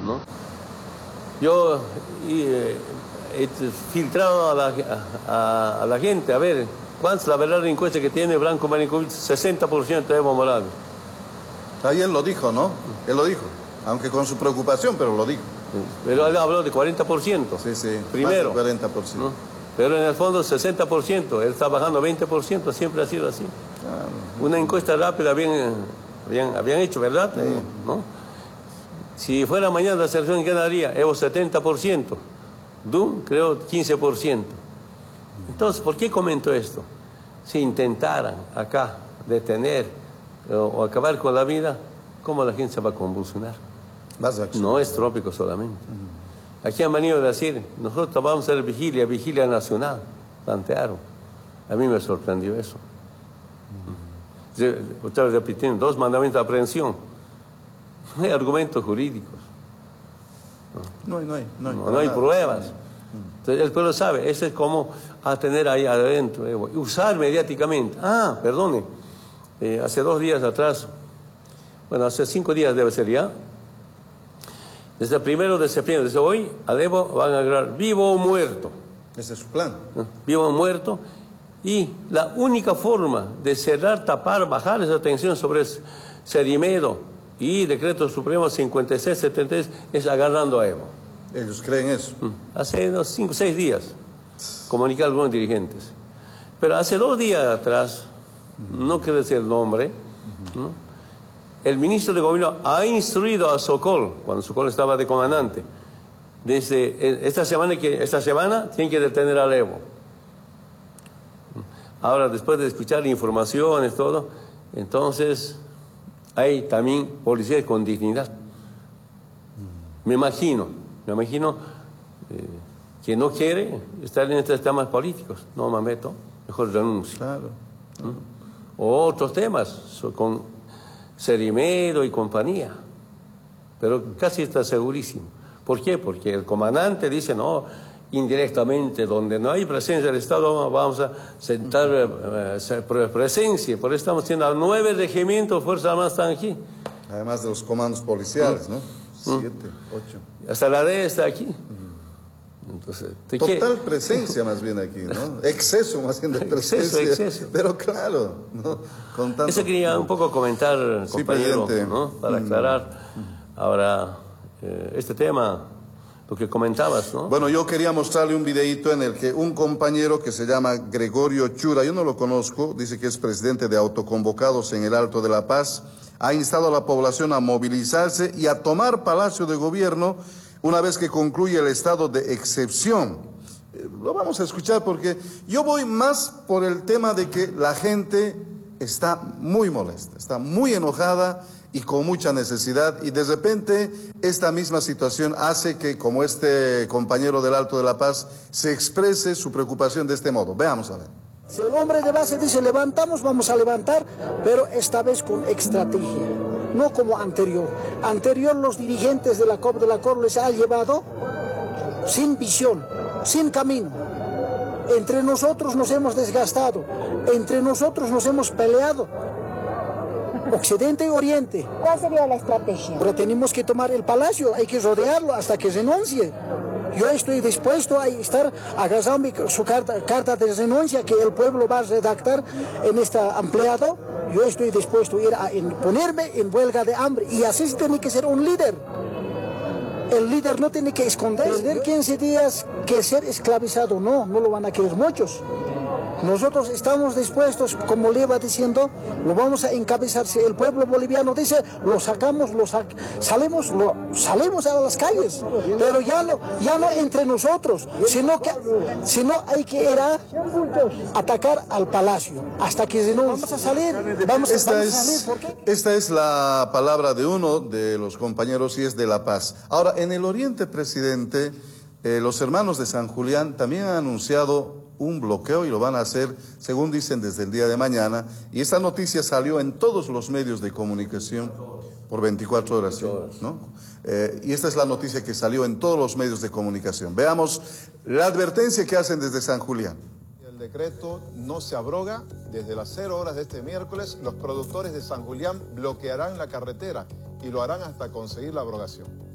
¿no? Yo he filtrado a la gente, a ver, ¿cuánta es la verdadera encuesta que tiene Branko Marinkovic? 60% de Evo Morales. Ahí él lo dijo, ¿no? Él lo dijo, aunque con su preocupación, pero lo dijo. Pero él habló de 40%. Sí, primero. Más del 40%. ¿No? Pero en el fondo 60%, él está bajando 20%, siempre ha sido así. Claro. Una encuesta rápida habían hecho, ¿verdad? Sí. ¿No? Si fuera mañana la selección, ¿qué daría? Evo 70%, Dum creo 15%. Entonces, ¿por qué comento esto? Si intentaran acá detener o acabar con la vida, ¿cómo la gente se va a convulsionar? No es trópico solamente. Aquí han venido a decir, nosotros vamos a hacer vigilia nacional, plantearon. A mí me sorprendió eso. Ustedes repiten 2 mandamientos de aprehensión. No hay argumentos jurídicos. No hay pruebas. Entonces el pueblo sabe, eso es como a tener ahí adentro, usar mediáticamente. Perdone, hace 2 días atrás, bueno, hace 5 días debe ser ya, desde el 1 de septiembre, desde hoy, a Evo van a agregar vivo o muerto. Ese es su plan. Vivo o muerto. Y la única forma de cerrar, tapar, bajar esa tensión sobre Cerimedo y Decreto Supremo 5673 es agarrando a Evo. ¿Ellos creen eso? Hace 5 o 6 días comuniqué a algunos dirigentes. Pero hace 2 días atrás, no quiero decir el nombre, ¿no? El ministro de Gobierno ha instruido a Sokol, cuando Sokol estaba de comandante, desde esta semana tienen que detener al Evo. Ahora, después de escuchar informaciones, todo, entonces hay también policías con dignidad. Me imagino que no quiere estar en estos temas políticos. No me meto, mejor renuncio. Claro. O otros temas, con Cerimedo y compañía. Pero casi está segurísimo. ¿Por qué? Porque el comandante dice, no, indirectamente, donde no hay presencia del Estado, vamos a sentar presencia. Por eso estamos teniendo 9 regimientos de Fuerzas Armadas están aquí. Además de los comandos policiales, ¿no? 7, 8. Hasta la D está aquí. Entonces, total presencia más bien aquí, ¿no? Exceso más bien de presencia. Exceso. Pero claro, ¿no? Con tanto... Eso quería un poco comentar, compañero, ¿no? Para aclarar. Ahora, este tema, lo que comentabas, ¿no? Bueno, yo quería mostrarle un videíto en el que un compañero que se llama Gregorio Chura, yo no lo conozco, dice que es presidente de autoconvocados en el Alto de La Paz, ha instado a la población a movilizarse y a tomar Palacio de Gobierno una vez que concluye el estado de excepción. Lo vamos a escuchar porque yo voy más por el tema de que la gente está muy molesta, está muy enojada y con mucha necesidad, y de repente esta misma situación hace que, como este compañero del Alto de La Paz, se exprese su preocupación de este modo. Veamos a ver. Si el hombre de base dice levantamos, vamos a levantar, pero esta vez con estrategia, no como anterior. Anterior los dirigentes de la COP les ha llevado sin visión, sin camino. Entre nosotros nos hemos desgastado, entre nosotros nos hemos peleado. Occidente y Oriente. ¿Cuál sería la estrategia? Pero tenemos que tomar el palacio, hay que rodearlo hasta que renuncie. Yo estoy dispuesto a estar agarrando su carta de renuncia que el pueblo va a redactar en esta ampliado. Yo estoy dispuesto a ir a ponerme en huelga de hambre, y así tiene que ser un líder. El líder no tiene que esconder 15 días que ser esclavizado, no lo van a querer muchos. Nosotros estamos dispuestos, como le iba diciendo, lo vamos a encabezar. Si el pueblo boliviano dice, lo sacamos, salimos a las calles, pero ya no entre nosotros, sino hay que ir a atacar al palacio, hasta que no vamos a salir, vamos a salir. ¿Por qué? Esta es la palabra de uno de los compañeros y es de La Paz. Ahora, en el Oriente, presidente, los hermanos de San Julián también han anunciado un bloqueo y lo van a hacer, según dicen, desde el día de mañana. Y esta noticia salió en todos los medios de comunicación por 24 horas, ¿no? Y esta es la noticia que salió en todos los medios de comunicación. Veamos la advertencia que hacen desde San Julián. El decreto no se abroga. Desde las 0 horas de este miércoles, los productores de San Julián bloquearán la carretera y lo harán hasta conseguir la abrogación.